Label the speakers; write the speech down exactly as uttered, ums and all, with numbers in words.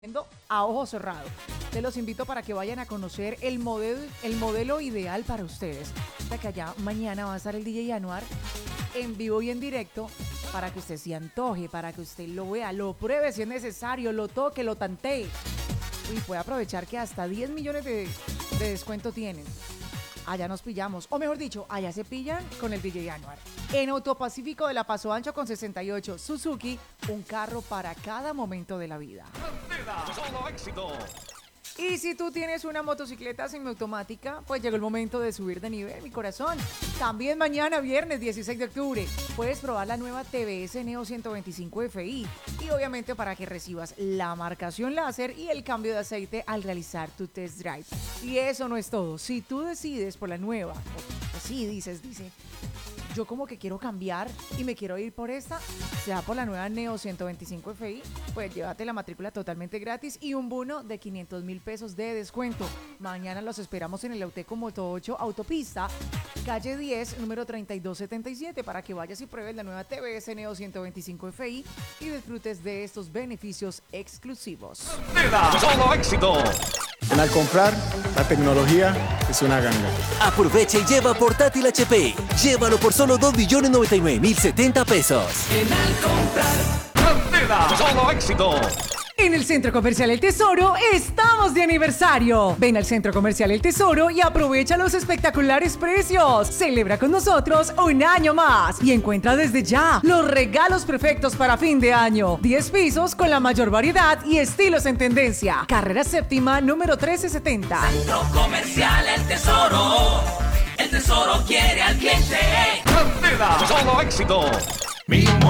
Speaker 1: A ojo cerrado. Te los invito para que vayan a conocer el modelo, el modelo ideal para ustedes. Hasta que allá mañana va a estar el D J Anuar en vivo y en directo para que usted se antoje, para que usted lo vea, lo pruebe si es necesario, lo toque, lo tantee. Y puede aprovechar que hasta diez millones de, de descuento tienen. Allá nos pillamos, o mejor dicho, allá se pillan con el D J Anuar. En Autopacífico de la Paso Ancho con sesenta y ocho, Suzuki, un carro para cada momento de la vida.
Speaker 2: Solo éxito.
Speaker 1: Y si tú tienes una motocicleta semiautomática, pues llegó el momento de subir de nivel, mi corazón. También mañana, viernes dieciséis de octubre, puedes probar la nueva T V S Neo ciento veinticinco F I. Y obviamente para que recibas la marcación láser y el cambio de aceite al realizar tu test drive. Y eso no es todo. Si tú decides por la nueva, pues sí, dices, dice... yo como que quiero cambiar y me quiero ir por esta, sea por la nueva Neo ciento veinticinco F I, pues llévate la matrícula totalmente gratis y un bono de quinientos mil pesos de descuento. Mañana los esperamos en el Auteco Moto ocho Autopista, calle diez, número treinta y dos setenta y siete, para que vayas y pruebes la nueva T V S Neo ciento veinticinco F I y disfrutes de estos beneficios exclusivos.
Speaker 2: Solo éxito.
Speaker 3: Al comprar, la tecnología es una ganga.
Speaker 4: Aprovecha y lleva portátil H P. Llévalo por solo dos millones noventa y nueve mil setenta pesos.
Speaker 2: En al comprar. Solo éxito.
Speaker 1: En el Centro Comercial El Tesoro estamos de aniversario. Ven al Centro Comercial El Tesoro y aprovecha los espectaculares precios. Celebra con nosotros un año más y encuentra desde ya los regalos perfectos para fin de año. diez pisos con la mayor variedad y estilos en tendencia. Carrera séptima, número trece setenta.
Speaker 5: Centro Comercial El Tesoro. El Tesoro quiere al cliente.
Speaker 2: Solo éxito.
Speaker 5: Mi